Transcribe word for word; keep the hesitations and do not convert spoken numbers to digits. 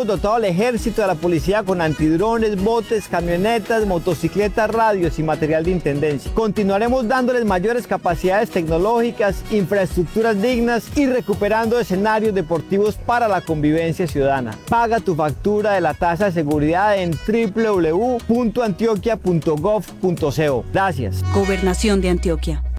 hemos dotado al ejército, a la policía con antidrones, botes, camionetas, motocicletas, radios y material de intendencia. Continuaremos dándoles mayores capacidades tecnológicas, infraestructuras dignas y recuperando escenarios deportivos para la convivencia ciudadana. Paga tu factura de la tasa de seguridad en doble u doble u doble u punto antioquia punto gov punto co. Gracias. Gobernación de Antioquia.